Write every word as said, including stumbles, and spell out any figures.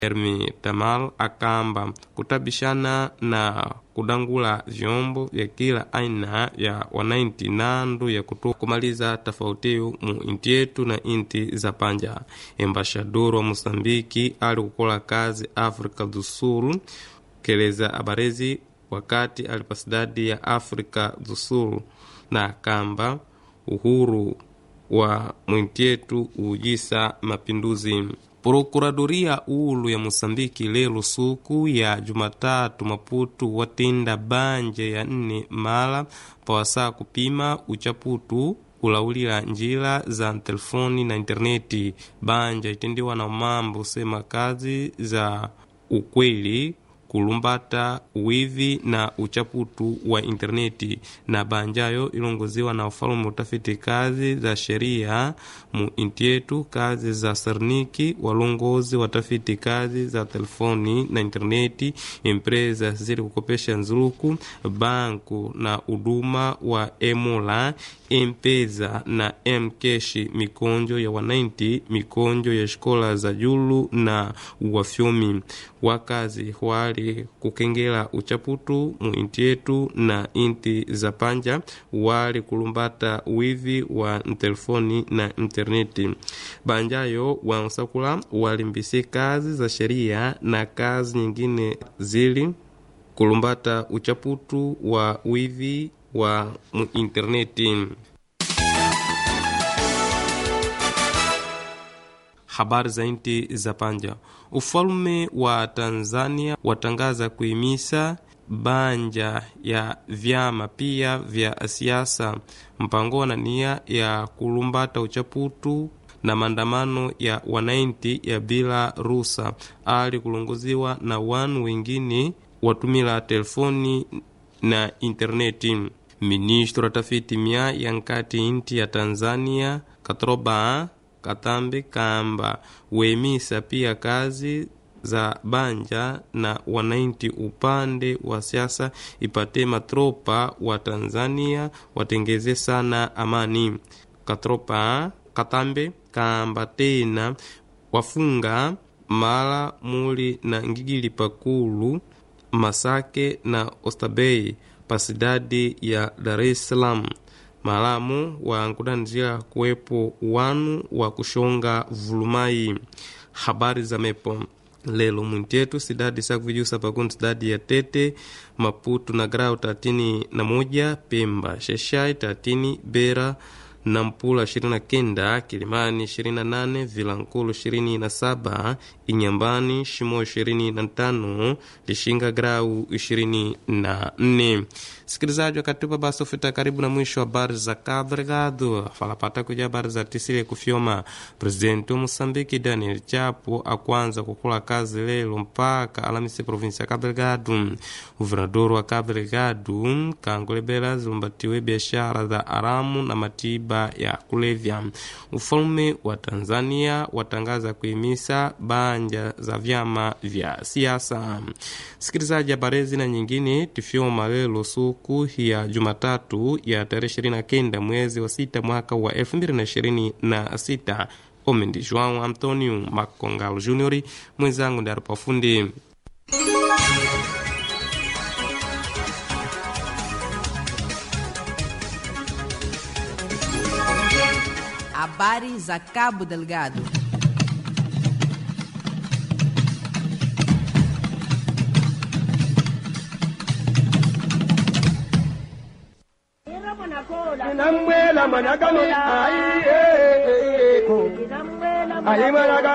Hermi Tamal akamba kutabishana na kudangula vyombo vya kila aina ya wanainti nandu ya kutu kumaliza tofautiu mu inti yetu na inti za panja. Embashador wa Mosambiki ali kukola kazi Afrika do Sul keleza abarezi wakati alipasidadi ya Afrika do Sul na kamba uhuru wa mwinti yetu ujisa mapinduzi. Prokuradoria ulu ya Mosambiki lelo suku ya Jumatatu Maputu watinda banje ya nne mala pawasa kupima uchaputu kulaulila njila za telefoni na interneti. Banja itendiwa na mambo sema kazi za ukweli kulumbata wivi na uchaputu wa interneti, na banjayo ilongoziwa na ufalume utafiti kazi za sheria mu inti yetu, kazi za serniki walongozi watafiti kazi za telefoni na interneti, empresa zili kukopesha nzuruku, banku na huduma wa emola, empeza na mkeshi, mikonjo ya wanainti, mikonjo ya shikola za julu na uwafyomi. Wakazi wali kukengela uchaputu mu inti yetu na inti za panja wali kulumbata wivi wa telefoni na interneti. Banjayo wansakula walimbisi kazi za sheria na kazi nyingine zili kulumbata uchaputu wa wivi wa mu interneti. Habari za inti za panja. Ufalume wa Tanzania watangaza kuimisa banja ya vyama pia vya siasa mpango na nia ya kulumbata uchaputu na mandamano ya wanainti ya bila rusa ali kulongoziwa na wanu wengine watumila telefoni na interneti. Ministro tafiti mia ya nkati inti ya Tanzania Katroba Katambe kamba wemisa pia kazi za banja na wanainti upande wa siasa ipate matropa wa Tanzania watengeze sana amani. Katropa Katambe kamba tena wafunga mala muli na ngigili pakulu Masake na Ostabei pasidadi ya Dar es Salaam. Malamu wa nkudanjia kuwepo wanu wa kushonga vulumai. Habari za mepo. Lelo mwintetu sidadi sakuvijusa pakundi sidadi ya Tete, Maputu na Grau tatini na moja, Pemba, Sheshai tatini, Bera, Nampula ishirini na kenda, Kilimani ishirini na nane, Vilankulu ishirini na saba, Inyambani Shimo ishirini na tano, Lishinga Grau ishirini na nne. Sikilizaji wakatupa basi ufita karibu na mwisho wa habari za Cabo Delgado. Falapata kuja habari za tisile kufioma. Presidenti wa Mosambiki Daniel Chapo akuanza kukula kazi lelo mpaka Alamisi provinsi ya Cabo Delgado. Governador wa Cabo Delgado Kangolebela zilumbatiwe biashara za haramu na matiba ya kulevya. Ufalme wa Tanzania watangaza kuhimisa banja za vyama vya siasa. Sikilizaji habari na nyingine tifioma lelo suku ya Jumatatu ya tarehe ishirini na kenda mwezi wa sita mwaka wa elfu mbili na ishirini na sita. Omendi João Antonio Makongalo Junior mwenzangu ndari pafundi. Habari za Cabo Delgado. Namwela managame ai eh eh eh ko. Ai managa